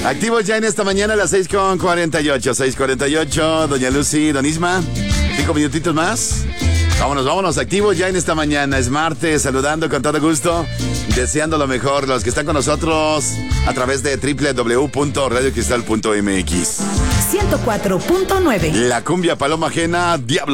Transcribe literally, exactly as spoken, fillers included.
Activos ya en esta mañana a las seis con cuarenta y ocho. seis cuarenta y ocho, doña Lucy, don Isma. Cinco minutitos más. Vámonos, vámonos, activos ya en esta mañana. Es martes, saludando con todo gusto. Deseando lo mejor. Los que están con nosotros a través de doble u doble u doble u punto radio cristal punto m x. ciento cuatro punto nueve. La cumbia paloma ajena, Diablo.